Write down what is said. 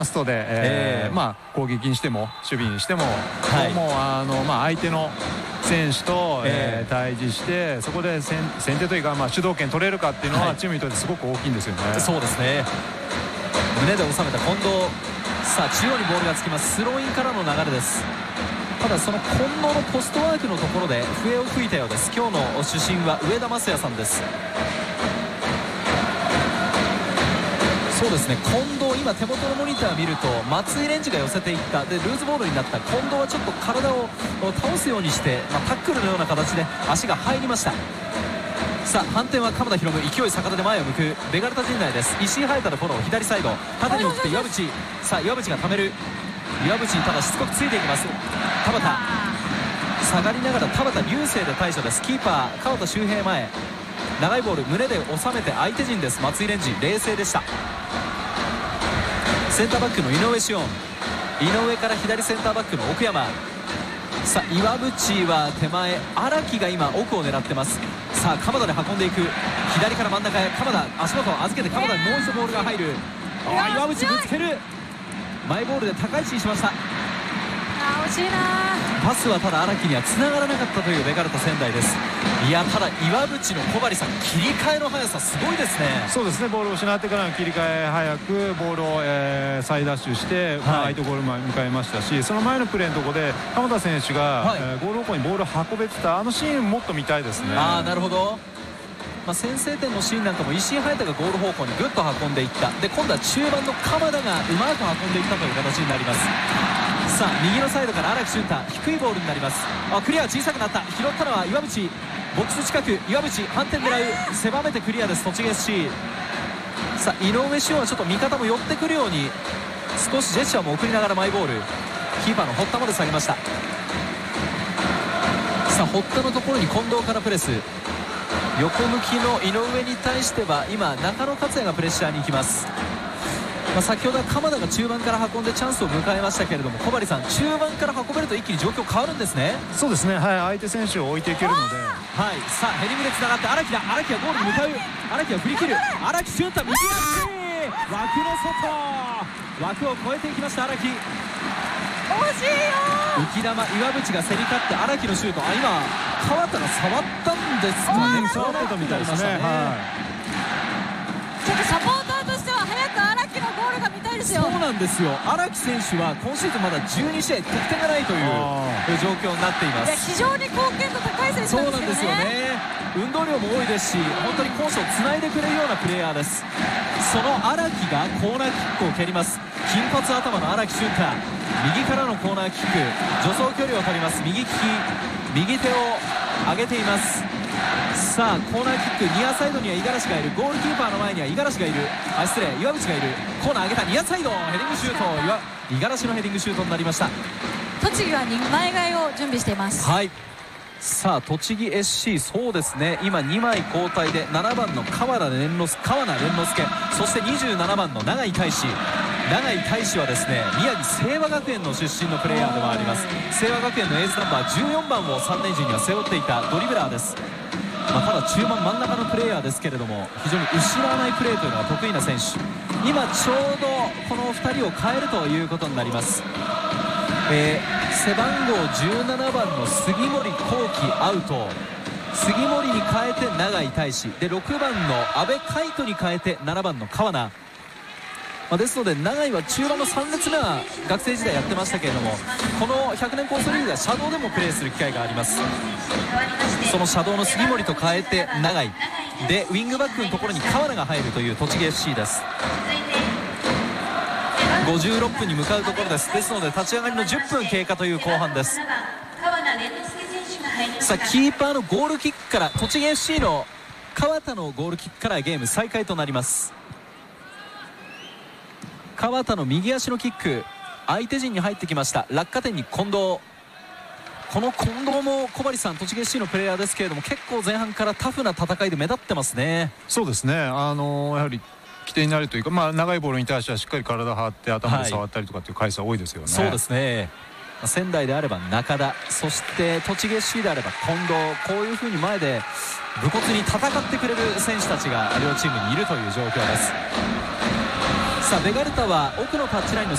ストで、攻撃にしても守備にしても、もう相手の選手と、対峙してそこで先手というか、主導権取れるかっていうのはチームにとってすごく大きいんですよね。 そうですね。胸で収めた近藤、さあ中央にボールがつきます。スローインからの流れです。ただその近藤のポストワークのところで笛を吹いたようです。今日の主審は上田雅也さんです。そうですね、近藤、今手元のモニター見ると松井蓮司が寄せていったでルーズボールになった近藤はちょっと体を倒すようにして、タックルのような形で足が入りました。さあ反転は鎌田大夢、勢い逆手で前を向くベガルタ陣内です。石井隼太のフォロー、左サイド縦に送って岩渕、さあ岩渕が溜める、岩渕にただしつこくついていきます。田畑下がりながら田畑流星で対処です。キーパー川田修平前、長いボール胸で収めて相手陣です。松井蓮司冷静でした。センターバックの井上志音、井上から左センターバックの奥山、さあ岩渕は手前、荒木が今奥を狙ってます。さあ鎌田で運んでいく、左から真ん中へ鎌田、足元を預けて鎌田にもう一度ボールが入る。岩渕ぶつける、マイボールで高い位置にしました。 惜しいな。 パスはただ荒木には繋がらなかったというベガルタ仙台です。いやただ岩渕の小針さん、切り替えの速さすごいですね。 そうですね、ボールを失ってからの切り替え早くボールを、再ダッシュして、相手ゴール前に向かいましたし、その前のプレーのところで鎌田選手が、ゴール方向にボールを運べてたあのシーンもっと見たいですね。 なるほど。先制点のシーンなんかも石井隼太がゴール方向にぐっと運んでいった。で今度は中盤の鎌田がうまく運んでいったという形になります。さあ右のサイドから荒木俊太、低いボールになります。クリア小さくなった、拾ったのは岩渕、ボックス近く岩渕反転狙う、狭めてクリアです栃木 SC。 さあ井上志音はちょっと味方も寄ってくるように少しジェスチャーも送りながらマイボール、キーパーの堀田まで下げました。さあ堀田のところに近藤からプレス、横向きの井上に対しては今中野克也がプレッシャーに行きます。先ほどは鎌田が中盤から運んでチャンスを迎えましたけれども、小針さん中盤から運べると一気に状況変わるんですね。 そうですね、相手選手を置いていけるので、 さあヘディングでつながって荒木だ、荒木はゴールに向かう、荒木は振り切る、荒木俊太右足、枠の外、枠を越えていきました荒木。 惜しいよ。 浮き球岩渕が競り勝って荒木のシュート、今川田が触ったんですかね。 触ってたみたいですね。 ちょっとサポーターとしては早く荒木のゴールが見たいですよ。 そうなんですよ、荒木選手は今シーズンまだ12試合得点がないという状況になっています。 非常に貢献度高い選手そうなでなんんですすよよね。 ね。運動量も多いですし、本当に攻守をつないでくれるようなプレイヤーです。その荒木がコーナーキックを蹴ります。金髪頭の荒木俊太、右からのコーナーキック、助走距離を取ります。右利き、右手を上げています。さあコーナーキック、ニアサイドには五十嵐がいる、ゴールキーパーの前には五十嵐がいる、失礼岩渕がいる、コーナー上げた、ニアサイドヘディングシュート、五十嵐のヘディングシュートになりました。 栃木は2枚替えを準備しています。 さあ栃木 SC、 そうですね、今2枚交代で7番の川名蓮之介、そして27番の永井大志。永井大志はですね、宮城清和学園の出身のプレイヤーでもあります。清和学園のエースナンバー14番を3年時には背負っていたドリブラーです。ただ中盤真ん中のプレイヤーですけれども、非常に失わないプレーというのが得意な選手。今ちょうどこの2人を変えるということになります。背番号17番の杉森幸輝アウト、杉森に変えて永井大志で、6番の阿部海斗に変えて7番の川名、ですので永井は中盤の3列目は学生時代やってましたけれども、この100年コースリーグではシャドウでもプレーする機会があります。そのシャドウの杉森と変えて永井で、ウィングバックのところに川名が入るという栃木 FC です。56分に向かうところです。ですので立ち上がりの10分経過という後半です。さあキーパーのゴールキックから、栃木 FC の川田のゴールキックからゲーム再開となります。川田の右足のキック、相手陣に入ってきました。落下点に近藤、この近藤も小針さん、栃木 FC のプレイヤーですけれども、結構前半からタフな戦いで目立ってますね。 そうですね、やはり起点になるというか、長いボールに対してはしっかり体を張って頭で触ったりとかっていう回数は多いですよね。 そうですね、仙台であれば中田、そして栃木 SC であれば近藤、こういう風に前で武骨に戦ってくれる選手たちが両チームにいるという状況です。 さあベガルタは奥のタッチラインの